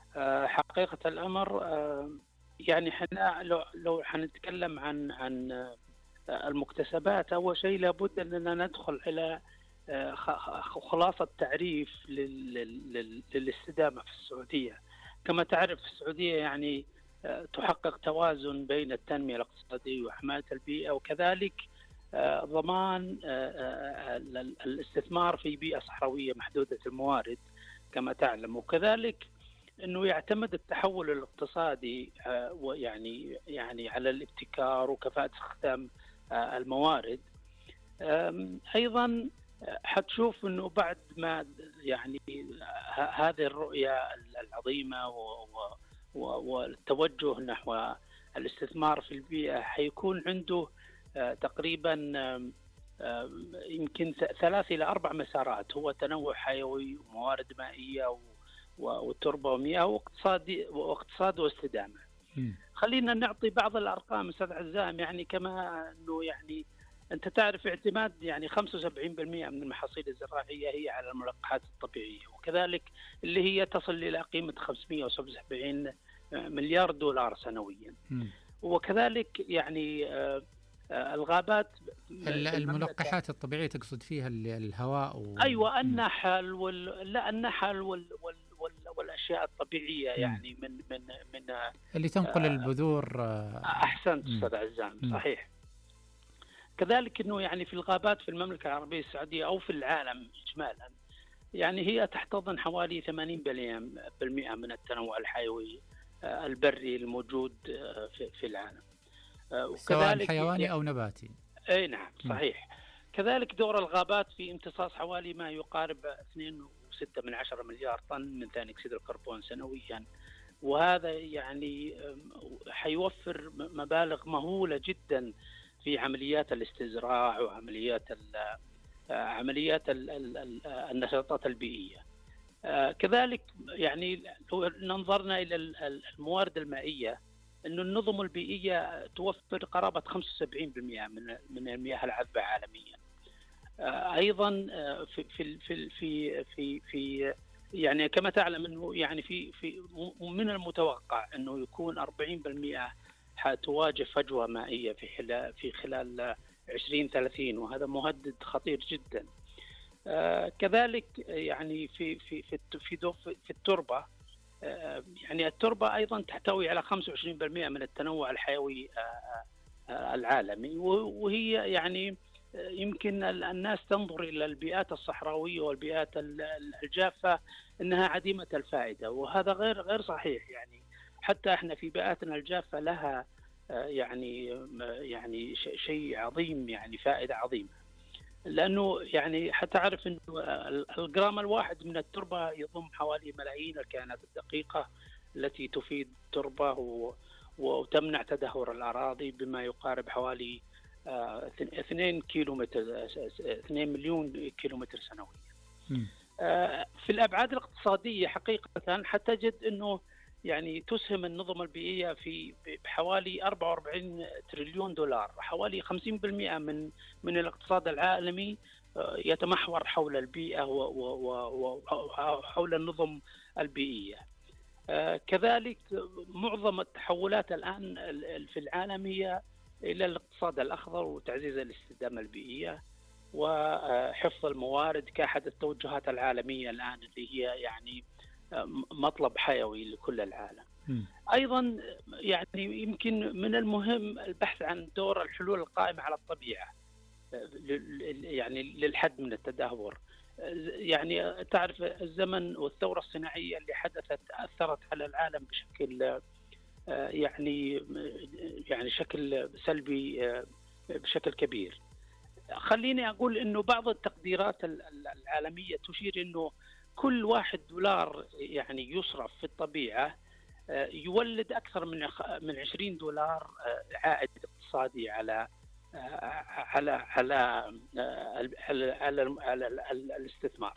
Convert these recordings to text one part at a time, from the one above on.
حقيقة الأمر يعني احنا لو حنتكلم عن المكتسبات، أول شيء لابد أننا ندخل إلى خلاصة تعريف للاستدامة في السعودية. كما تعرف السعودية يعني تحقق توازن بين التنمية الاقتصادية وحماية البيئة، وكذلك ضمان الاستثمار في بيئة صحراوية محدودة الموارد كما تعلم، وكذلك انه يعتمد التحول الاقتصادي يعني على الابتكار وكفاءة استخدام الموارد. ايضا حتشوف انه بعد ما يعني هذه الرؤية العظيمة والتوجه نحو الاستثمار في البيئة، حيكون عنده تقريبا يمكن 3 إلى 4 مسارات، هو تنوع حيوي وموارد مائية والتربة ومياه واقتصاد واستدامة. خلينا نعطي بعض الأرقام أستاذ عزام، يعني كما أنه يعني أنت تعرف اعتماد يعني 75% من المحاصيل الزراعية هي على الملقحات الطبيعية، وكذلك اللي هي تصل إلى قيمة 577 مليار دولار سنويا. وكذلك يعني الغابات، الملقحات الطبيعية تقصد فيها الهواء أيوة النحل النحل والأشياء الطبيعية، يعني من اللي تنقل البذور. أحسنت أستاذ عزام، صحيح. كذلك أنه يعني في الغابات في المملكة العربية السعودية أو في العالم إجمالا، يعني هي تحتضن حوالي 80% من التنوع الحيوي البري الموجود في العالم، سواء حيواني أو نباتي. أي نعم صحيح. كذلك دور الغابات في امتصاص حوالي ما يقارب 2.6 مليار طن من ثاني أكسيد الكربون سنويا، وهذا يعني حيوفر مبالغ مهولة جدا في عمليات الاستزراع وعمليات النشاطات البيئية. كذلك يعني لو نظرنا إلى الموارد المائية، أن النظم البيئية توفر قرابة 75% من المياه العذبة عالميا. أيضا في يعني كما تعلم أنه يعني في من المتوقع أنه يكون 40% حتواجه فجوة مائية في خلال 2030، وهذا مهدد خطير جدا. كذلك يعني في التربة، يعني التربة أيضا تحتوي على 25% من التنوع الحيوي العالمي، وهي يعني يمكن الناس تنظر إلى البيئات الصحراوية والبيئات الجافة أنها عديمة الفائدة، وهذا غير صحيح. يعني حتى احنا في بيئاتنا الجافة لها يعني شيء عظيم، يعني فائدة عظيمة، لأنه يعني حتى أعرف أنه الجرام الواحد من التربة يضم حوالي ملايين الكائنات الدقيقة التي تفيد التربة وتمنع تدهور الأراضي بما يقارب حوالي 2 مليون كيلومتر سنويا. في الأبعاد الاقتصادية حقيقة حتجد أنه يعني تسهم النظم البيئية في بحوالي 44 تريليون دولار، حوالي 50% من الاقتصاد العالمي يتمحور حول البيئة وحول النظم البيئية. كذلك معظم التحولات الآن في العالم هي إلى الاقتصاد الأخضر وتعزيز الاستدامة البيئية وحفظ الموارد كأحد التوجهات العالمية الآن اللي هي يعني مطلب حيوي لكل العالم. أيضا يعني يمكن من المهم البحث عن دور الحلول القائمة على الطبيعة يعني للحد من التدهور. يعني تعرف الزمن والثورة الصناعية اللي حدثت أثرت على العالم بشكل يعني شكل سلبي بشكل كبير. خليني أقول إنه بعض التقديرات العالمية تشير إنه كل $1 يعني يصرف في الطبيعة يولد أكثر من $20 عائد اقتصادي على الاستثمار.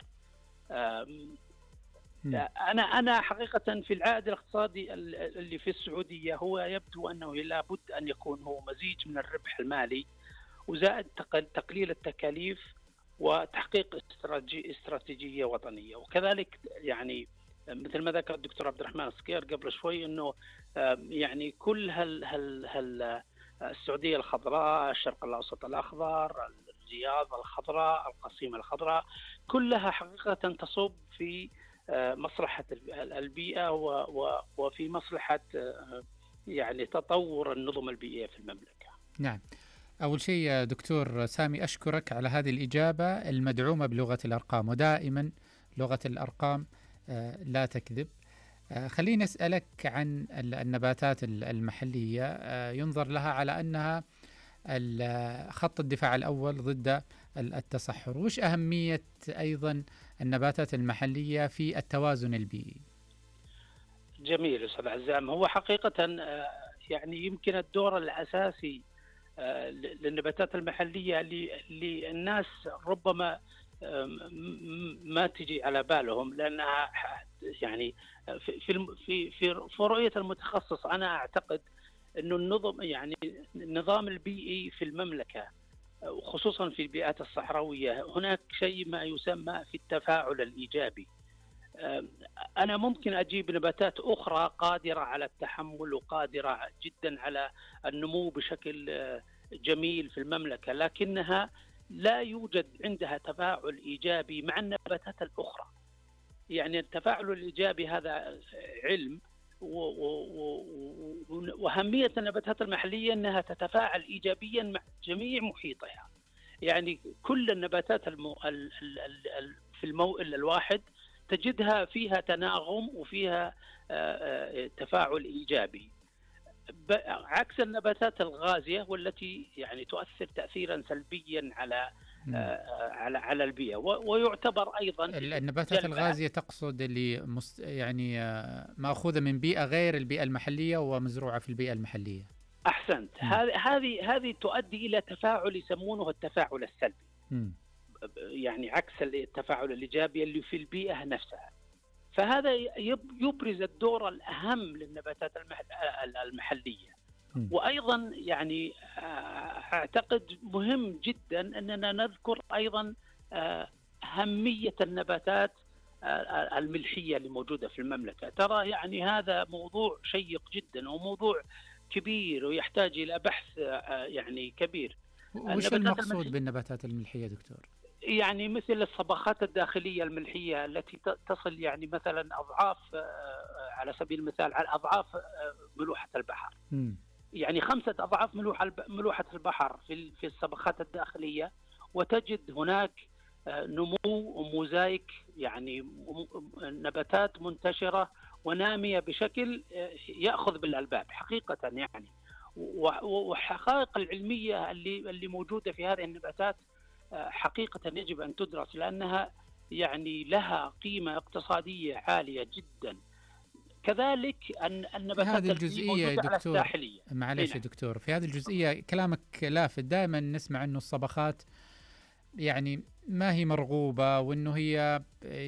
أنا حقيقة في العائد الاقتصادي اللي في السعودية هو يبدو أنه لابد أن يكون هو مزيج من الربح المالي وزائد تقليل التكاليف وتحقيق استراتيجية وطنية، وكذلك يعني مثل ما ذكر الدكتور عبد الرحمن الصقير قبل شوي أنه يعني كل السعودية الخضراء، الشرق الأوسط الأخضر، الرياض الخضراء، القصيم الخضراء، كلها حقيقة تصب في مصلحة البيئة وفي مصلحة يعني تطور النظم البيئية في المملكة. نعم. أول شيء دكتور سامي أشكرك على هذه الإجابة المدعومة بلغة الأرقام، ودائما لغة الأرقام لا تكذب. خليني أسألك عن النباتات المحلية، ينظر لها على أنها خط الدفاع الأول ضد التصحر. وش أهمية أيضا النباتات المحلية في التوازن البيئي؟ جميل أستاذ عزام. هو حقيقة يعني يمكن الدور الأساسي للنباتات المحلية اللي الناس ربما ما تجي على بالهم، لأنها يعني في رؤية المتخصص أنا أعتقد أنه النظام البيئي في المملكة وخصوصا في البيئات الصحراوية هناك شيء ما يسمى في التفاعل الإيجابي. أنا ممكن أجيب نباتات أخرى قادرة على التحمل وقادرة جدا على النمو بشكل جميل في المملكة، لكنها لا يوجد عندها تفاعل إيجابي مع النباتات الأخرى. يعني التفاعل الإيجابي هذا علم، وأهمية النباتات المحلية أنها تتفاعل إيجابيا مع جميع محيطها. يعني كل النباتات في الموئل الواحد تجدها فيها تناغم وفيها تفاعل إيجابي، عكس النباتات الغازية والتي يعني تؤثر تأثيرا سلبيا على البيئة. ويعتبر أيضا النباتات الغازية تقصد اللي يعني مأخوذة من بيئة غير البيئة المحلية ومزروعة في البيئة المحلية. أحسنت. هذه تؤدي إلى تفاعل يسمونه التفاعل السلبي. يعني عكس التفاعل الإيجابي اللي في البيئة نفسها. فهذا يبرز الدور الأهم للنباتات المحلية. وأيضا يعني أعتقد مهم جدا أننا نذكر أيضا أهمية النباتات الملحية اللي موجودة في المملكة. ترى يعني هذا موضوع شيق جدا وموضوع كبير ويحتاج إلى بحث يعني كبير. وش المقصود بالنباتات الملحية دكتور؟ يعني مثل الصبغات الداخلية الملحية التي تصل يعني مثلا أضعاف، على سبيل المثال على أضعاف ملوحة البحر. يعني 5 أضعاف ملوحة البحر في الصبغات الداخلية، وتجد هناك نمو وموزايك، يعني نباتات منتشرة ونامية بشكل يأخذ بالألباب حقيقة. يعني والحقائق العلمية اللي موجودة في هذه النباتات حقيقة يجب أن تدرس، لأنها يعني لها قيمة اقتصادية عالية جدا. كذلك النباتات هذه الجزئية على الساحلية. معلش يا دكتور، في هذه الجزئية كلامك لافت. دائما نسمع أنه الصبغات يعني ما هي مرغوبة، وأنه هي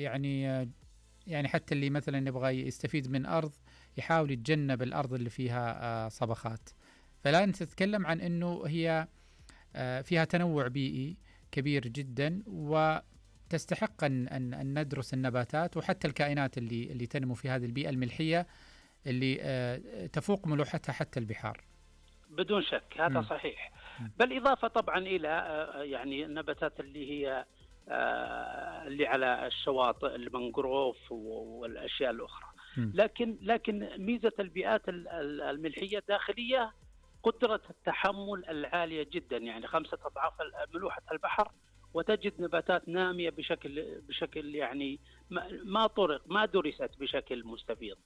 يعني حتى اللي مثلا يبغى يستفيد من أرض يحاول يتجنب الأرض اللي فيها صبغات. فالآن تتكلم عن أنه هي فيها تنوع بيئي كبير جدا، وتستحق أن ندرس النباتات وحتى الكائنات اللي تنمو في هذه البيئة الملحية اللي تفوق ملوحتها حتى البحار. بدون شك هذا صحيح. بالإضافة طبعا إلى يعني النباتات اللي هي اللي على الشواطئ، المنغروف والأشياء الأخرى. لكن ميزة البيئات الملحية الداخلية قدرة التحمل العالية جدا، يعني 5 أضعاف ملوحة البحر، وتجد نباتات نامية بشكل يعني ما درست بشكل مستفيض.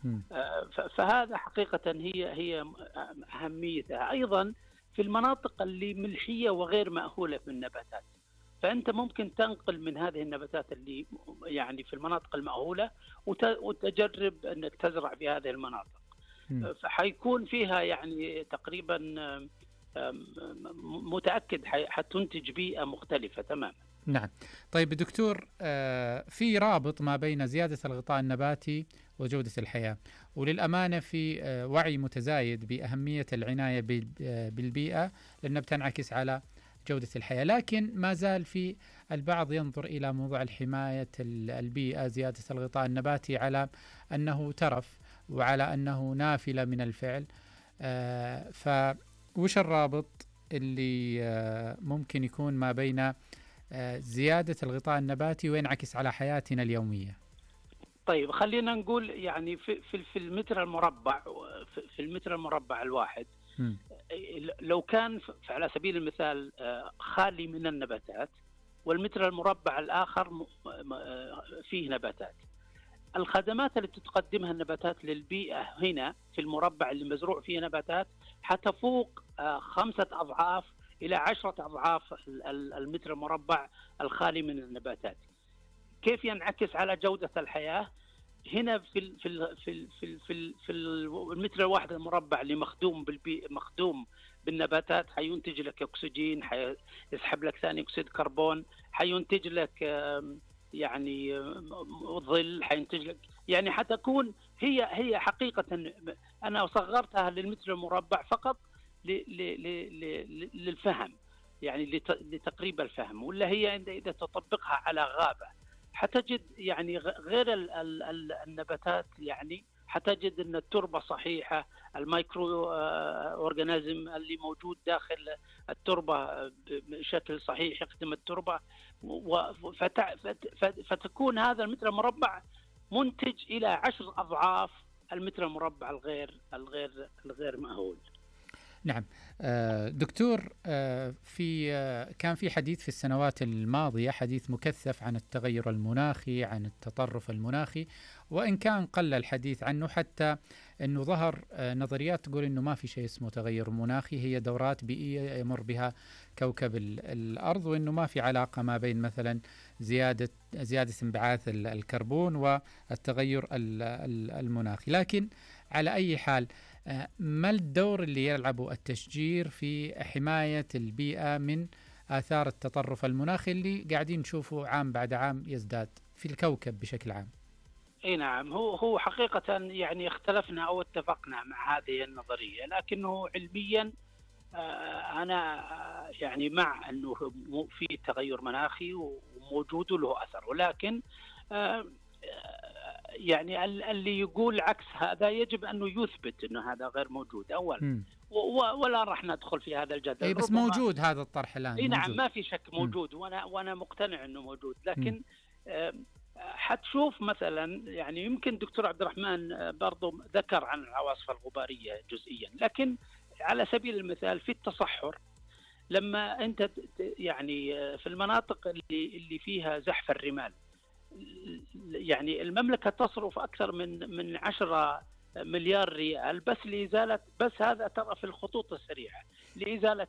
فهذا حقيقة هي أهميتها. أيضا في المناطق اللي ملحية وغير مأهولة بالنباتات، فأنت ممكن تنقل من هذه النباتات اللي يعني في المناطق المأهولة وتجرب أنك تزرع في هذه المناطق، فحيكون فيها يعني تقريبا متأكد حتنتج بيئة مختلفة تماما. نعم. طيب دكتور، في رابط ما بين زيادة الغطاء النباتي وجودة الحياة، وللأمانة في وعي متزايد بأهمية العناية بالبيئة، لأنها بتنعكس على جودة الحياة. لكن ما زال في البعض ينظر إلى موضوع الحماية البيئة، زيادة الغطاء النباتي، على أنه ترف وعلى أنه نافلة من الفعل. فوش الرابط اللي ممكن يكون ما بين زيادة الغطاء النباتي وينعكس على حياتنا اليومية؟ طيب خلينا نقول يعني في المتر المربع، في المتر المربع الواحد لو كان على سبيل المثال خالي من النباتات، والمتر المربع الآخر فيه نباتات، الخدمات اللي تقدمها النباتات للبيئة هنا في المربع اللي مزروع فيه نباتات حتفوق 5 أضعاف إلى 10 أضعاف المتر المربع الخالي من النباتات. كيف ينعكس على جودة الحياة؟ هنا في المتر الواحد المربع اللي مخدوم بالنباتات حينتج لك أكسجين، حيسحب لك ثاني أكسيد كربون، حينتج لك يعني ظل، حينتج لك يعني حتكون هي حقيقة. أنا صغرتها للمتر المربع فقط للفهم، يعني لتقريب الفهم، ولا هي إذا تطبقها على غابة حتجد يعني غير النباتات، يعني حتجد أن التربة صحيحة، المايكرو أورجانيزم اللي موجود داخل التربة بشكل صحيح يخدم التربة، فتكون هذا المتر المربع منتج إلى 10 أضعاف المتر المربع الغير مأهول. نعم دكتور، كان في حديث في السنوات الماضية، حديث مكثف عن التغير المناخي، عن التطرف المناخي، وإن كان قل الحديث عنه، حتى أنه ظهر نظريات تقول أنه ما في شيء اسمه تغير مناخي، هي دورات بيئية يمر بها كوكب الأرض، وأنه ما في علاقة ما بين مثلا زيادة انبعاث الكربون والتغير المناخي. لكن على أي حال، ما الدور اللي يلعبه التشجير في حماية البيئة من آثار التطرف المناخي اللي قاعدين نشوفه عام بعد عام يزداد في الكوكب بشكل عام؟ اي نعم، هو حقيقة يعني اختلفنا او اتفقنا مع هذه النظرية، لكنه علميا انا يعني مع انه في تغير مناخي وموجود له اثر، ولكن يعني اللي يقول عكس هذا يجب أنه يثبت أنه هذا غير موجود أولا، ولا راح ندخل في هذا الجدل. بس موجود هذا الطرح الآن. اي نعم، ما في شك موجود، وانا مقتنع انه موجود، لكن حتشوف مثلا يعني يمكن دكتور عبد الرحمن برضو ذكر عن العواصف الغبارية جزئيا، لكن على سبيل المثال في التصحر، لما انت يعني في المناطق اللي فيها زحف الرمال، يعني المملكة تصرف أكثر من 10 مليار ريال بس لإزالة، بس هذا ترى في الخطوط السريعة، لإزالة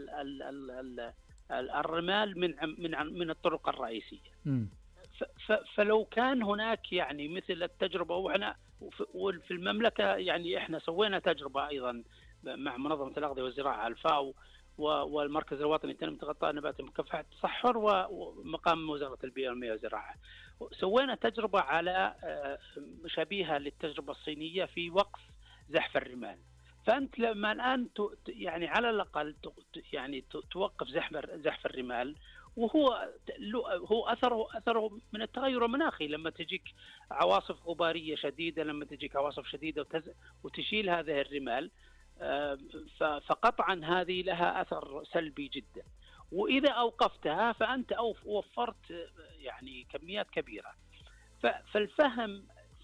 الرمال من الطرق الرئيسية. فلو كان هناك يعني مثل التجربة، وإحنا في المملكة يعني إحنا سوينا تجربة أيضا مع منظمة الأغذية والزراعة الفاو والمركز الوطني لتنمية الغطاء النباتي ومكافحة التصحر ومقام وزارة البيئة والمياه والزراعة، سوينا تجربة على شبيهة للتجربة الصينية في وقف زحف الرمال. فأنت لما الآن يعني على الأقل يعني توقف زحف الرمال، وهو أثره من التغير المناخي، لما تجيك عواصف غبارية شديدة، لما تجيك عواصف شديدة وتشيل هذه الرمال، فقطعا هذه لها أثر سلبي جدا. وإذا أوقفتها فأنت وفرت يعني كميات كبيرة. فالفهم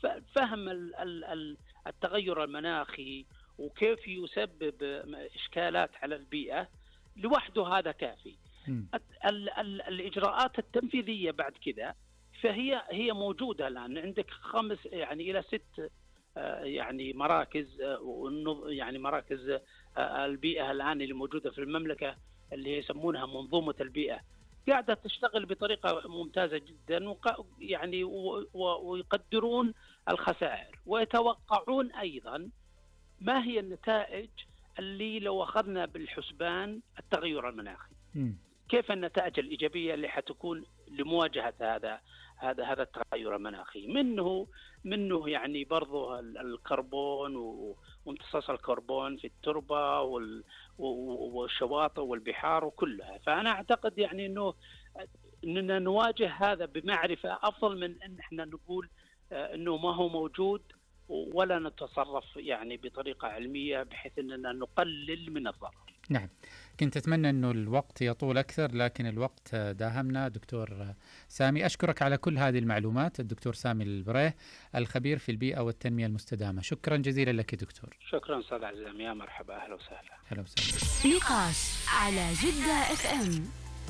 التغير المناخي وكيف يسبب إشكالات على البيئة لوحده هذا كافي. الإجراءات التنفيذية بعد كذا فهي موجودة الآن. عندك 5 يعني إلى 6 يعني مراكز، يعني مراكز البيئة الآن اللي موجودة في المملكة اللي يسمونها منظومة البيئة، قاعدة تشتغل بطريقة ممتازة جدا، يعني ويقدرون الخسائر ويتوقعون أيضا ما هي النتائج اللي لو أخذنا بالحسبان التغير المناخي، كيف النتائج الإيجابية اللي حتكون لمواجهة هذا التغير المناخي. منه يعني برضه الكربون وامتصاص الكربون في التربة والشواطئ والبحار وكلها. فأنا أعتقد يعني أننا نواجه هذا بمعرفة أفضل من أن احنا نقول أنه ما هو موجود، ولا نتصرف يعني بطريقة علمية بحيث أننا نقلل من الضرر. نعم، كنت أتمنى أنه الوقت يطول أكثر، لكن الوقت داهمنا. دكتور سامي، أشكرك على كل هذه المعلومات. الدكتور سامي البريه، الخبير في البيئة والتنمية المستدامة. شكرا جزيلا لك دكتور. شكرا أستاذ عزام، يا مرحبا، أهلا وسهلا. أهلا وسهلا. نقاش على جدة FM.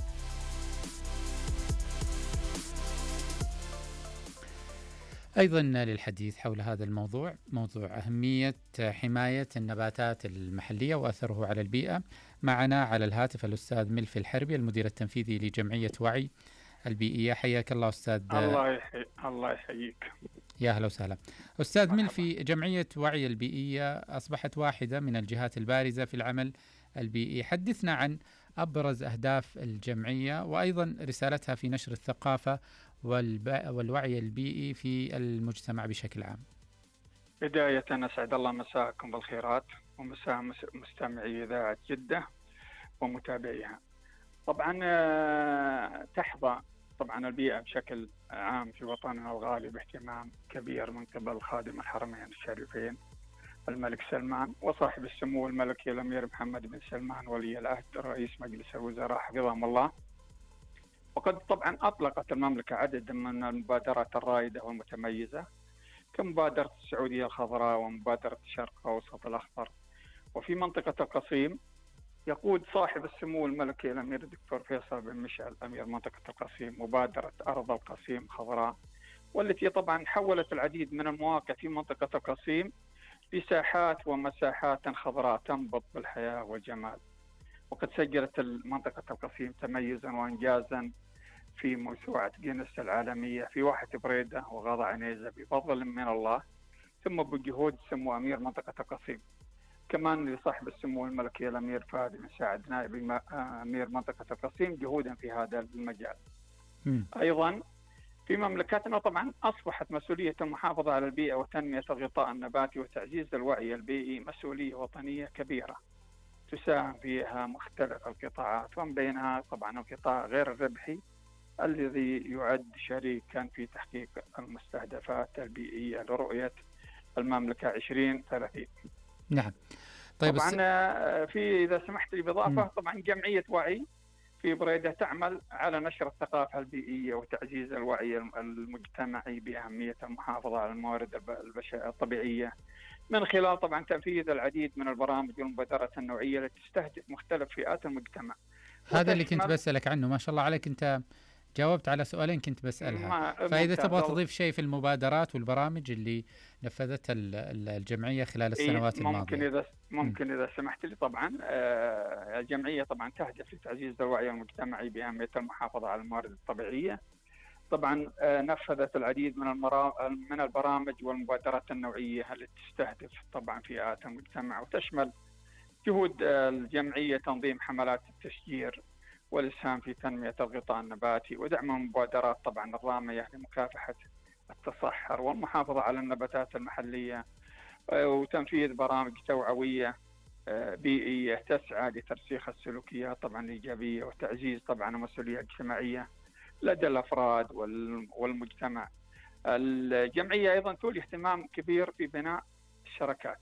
أيضا للحديث حول هذا الموضوع، موضوع أهمية حماية النباتات المحلية وأثره على البيئة، معنا على الهاتف الأستاذ ملفي الحربي، المدير التنفيذي لجمعية وعي البيئية. حياك الله أستاذ. الله يحييك. يا أهلا وسهلا أستاذ ملفي. جمعية وعي البيئية أصبحت واحدة من الجهات البارزة في العمل البيئي. حدثنا عن أبرز أهداف الجمعية وأيضا رسالتها في نشر الثقافة والوعي البيئي في المجتمع بشكل عام. بداية أسعد الله مساءكم بالخيرات ومساء مستمعي إذاعة جدة ومتابعيها. طبعا تحظى طبعا البيئة بشكل عام في وطننا الغالي باهتمام كبير من قبل خادم الحرمين الشريفين الملك سلمان وصاحب السمو الملكي الأمير محمد بن سلمان ولي العهد رئيس مجلس الوزراء حفظهم الله. وقد طبعا أطلقت المملكة عدد من المبادرات الرائدة والمتميزة كمبادرة السعودية الخضراء ومبادرة الشرق الأوسط الأخضر. وفي منطقة القصيم يقود صاحب السمو الملكي الأمير الدكتور فيصل بن مشعل أمير منطقة القصيم مبادرة أرض القصيم خضراء، والتي طبعا حولت العديد من المواقع في منطقة القصيم لساحات ومساحات خضراء تنبض بالحياة والجمال. وقد سجلت منطقة القصيم تميزا وإنجازا في موسوعة جينيس العالمية في واحة بريدة وغاضة عنيزة بفضل من الله، ثم بجهود سمو أمير منطقة القصيم. كمان لصاحب السمو الملكي الأمير فهد بن سعد نائب أمير منطقة القصيم جهودا في هذا المجال. أيضا في مملكتنا طبعا أصبحت مسؤولية المحافظة على البيئة وتنمية الغطاء النباتي وتعزيز الوعي البيئي مسؤولية وطنية كبيرة تساهم فيها مختلف القطاعات، ومن بينها طبعا القطاع غير الربحي الذي يعد شريكا في تحقيق المستهدفات البيئية لرؤية المملكة 2030. نعم. طيب طبعا في إذا سمحت لي بإضافة، طبعا جمعية وعي في بريدة تعمل على نشر الثقافة البيئية وتعزيز الوعي المجتمعي بأهمية المحافظة على الموارد الطبيعية من خلال طبعا تنفيذ العديد من البرامج والمبادرات النوعية التي تستهدف مختلف فئات المجتمع. هذا اللي كنت بسألك عنه، ما شاء الله عليك، أنت جاوبت على سؤالين كنت بسألها. فإذا تبغى تضيف شيء في المبادرات والبرامج اللي نفذتها الجمعية خلال السنوات الماضية. ممكن إذا سمحت لي. طبعا الجمعية طبعا تهدف لتعزيز الوعي المجتمعي بأهمية المحافظة على الموارد الطبيعية. طبعا نفذت العديد من البرامج والمبادرات النوعية التي تستهدف طبعا فئات المجتمع، وتشمل جهود الجمعية تنظيم حملات التشجير والإسهام في تنمية الغطاء النباتي ودعم المبادرات طبعا الرامية لمكافحة التصحر والمحافظة على النباتات المحلية، وتنفيذ برامج توعوية بيئية تسعى لترسيخ السلوكيات طبعا الإيجابية وتعزيز طبعا المسؤولية الاجتماعية لدى الأفراد والمجتمع. الجمعية أيضا تولي اهتمام كبير في بناء الشراكات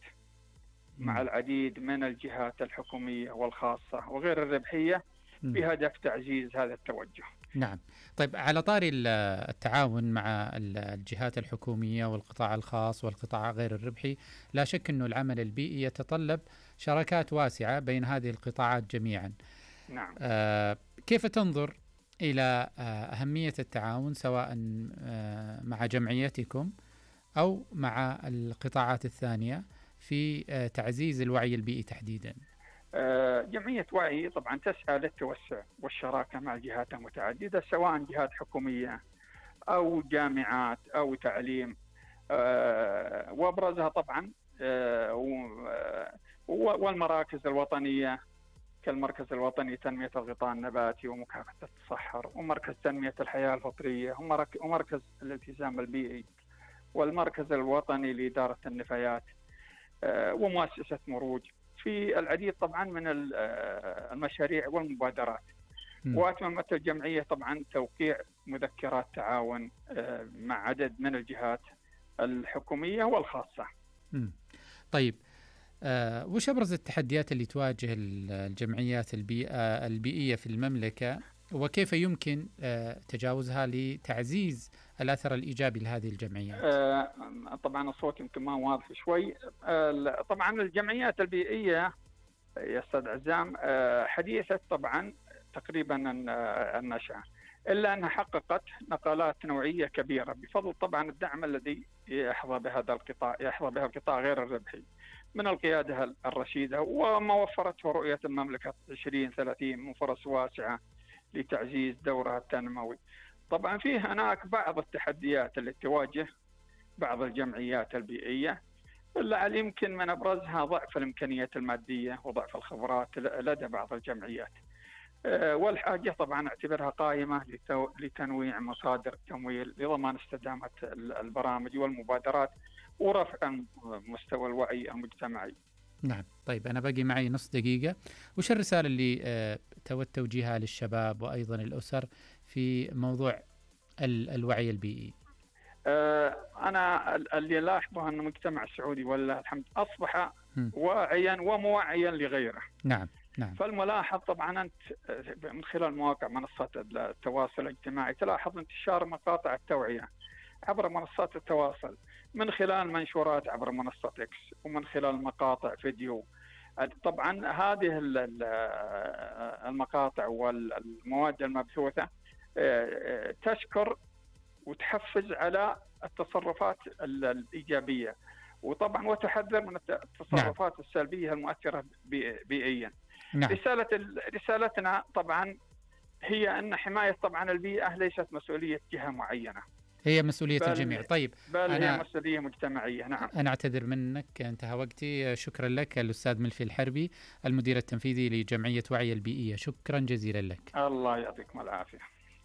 مع العديد من الجهات الحكومية والخاصة وغير الربحية بهدف تعزيز هذا التوجه. نعم. طيب، على طاري التعاون مع الجهات الحكومية والقطاع الخاص والقطاع غير الربحي، لا شك أنه العمل البيئي يتطلب شراكات واسعة بين هذه القطاعات جميعا. نعم. كيف تنظر إلى أهمية التعاون سواء مع جمعيتكم أو مع القطاعات الثانية في تعزيز الوعي البيئي تحديدا؟ جمعية وعي طبعا تسعى للتوسع والشراكة مع الجهات المتعددة سواء جهات حكومية أو جامعات أو تعليم، وأبرزها طبعا والمراكز الوطنية كالمركز الوطني لتنمية الغطاء النباتي ومكافحة التصحر، ومركز تنمية الحياة الفطرية، ومركز الالتزام البيئي، والمركز الوطني لإدارة النفايات، ومؤسسة مروج، في العديد طبعا من المشاريع والمبادرات. وأتممت الجمعية طبعا توقيع مذكرات تعاون مع عدد من الجهات الحكومية والخاصة. طيب، وش أبرز التحديات اللي تواجه الجمعيات البيئية في المملكة، وكيف يمكن تجاوزها لتعزيز الأثر الإيجابي لهذه الجمعيات؟ طبعا الصوت يمكن ما واضح شوي. طبعا الجمعيات البيئية يا أستاذ عزام حديثة طبعا تقريبا النشأة، إلا أنها حققت نقلات نوعية كبيرة بفضل طبعا الدعم الذي يحظى به القطاع غير الربحي من القيادة الرشيدة، وما وفرته رؤية المملكة 2030 من فرص واسعة لتعزيز دورها التنموي. طبعا في هناك بعض التحديات التي تواجه بعض الجمعيات البيئية، لعل يمكن من أبرزها ضعف الإمكانيات المادية وضعف الخبرات لدى بعض الجمعيات، والحاجة طبعا اعتبرها قائمة لتنويع مصادر التمويل لضمان استدامة البرامج والمبادرات ورفع مستوى الوعي المجتمعي. نعم. طيب، أنا باقي معي نص دقيقة. وش الرسالة اللي تود توجيهها للشباب وأيضا الأسر في موضوع الوعي البيئي؟ أنا اللي لاحظه أن المجتمع السعودي والله الحمد أصبح واعيا وموعيا لغيره. نعم. فالملاحظ طبعا أنت من خلال مواقع منصات التواصل الاجتماعي تلاحظ انتشار مقاطع التوعية عبر منصات التواصل، من خلال منشورات عبر منصة إكس، ومن خلال مقاطع فيديو. طبعا هذه المقاطع والمواد المبثوثة تشكر وتحفز على التصرفات الإيجابية، وطبعا وتحذر من التصرفات السلبية المؤثرة بيئيا. نعم. رسالتنا طبعا هي أن حماية طبعا البيئة ليست مسؤولية جهة معينة، هي مسؤولية الجميع. طيب، هي مسؤولية مجتمعية. نعم. أنا أعتذر منك، انتهى وقتي. شكرا لك الأستاذ ملفي الحربي، المدير التنفيذي لجمعية وعي البيئية. شكرا جزيلا لك. الله يعطيكم العافية.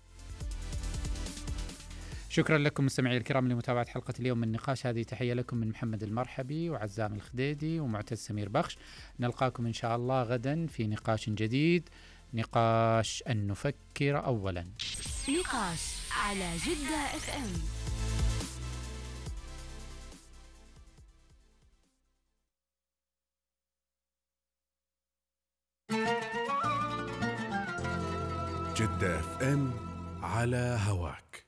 شكرا لكم مستمعي الكرام لمتابعة حلقة اليوم من نقاش. هذه تحية لكم من محمد المرحبي وعزام الخديدي ومعتز سمير بخش. نلقاكم إن شاء الله غدا في نقاش جديد، نقاش أن نفكر أولا. نقاش على جدة FM. جدة FM على هواك.